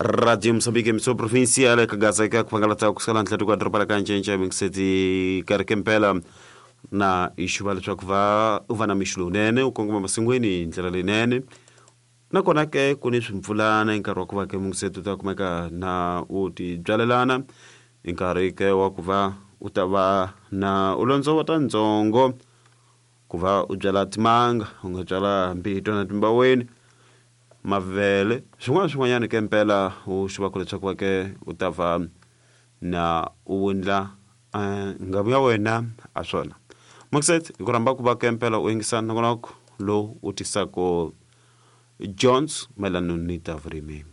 Radio Msambiki emissão provincial kagaza ka kupangalata kusala ntlatu kwa dropa la kanjenja mingseti karkempela na ishubala chakva uvana mishulu nene ukongoma masingweni ndlela linene nakona ke kuni swimfulana inkarhi wa ku va ke mungsetu ta kumeka na uti byalelana inkarhi ke wa ku va u ta va na ulondzo wa ta ndzongo ku va u byala timanga u nga byala mbito na timbaweni mavele swin'wana ke mpela u swi va ku leswaku va ke u ta va na u wundla ngavu ya wena a swona mungset hi ku rhamba ku va ke mpela u yingisana nongonoko lowu u tisako Jones mayelana ni ta vurimi.